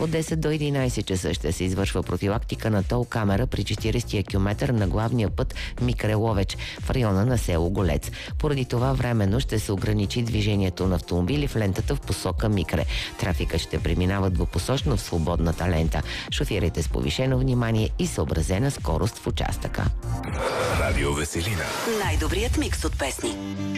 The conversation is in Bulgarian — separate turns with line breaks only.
От 10 до 11 часа ще се извършва профилактика на тол камера при 40-я километър на главния път Микре-Ловеч в района на село Голец. Поради това временно ще се ограничи движението на автомобили в лентата в посока Микре. Трафикът ще преминава двупосочно в свободната лента. Шофирайте с повишено внимание и съобразена скорост в участъка.
Радио Веселина.
Най-добрият микс от песни.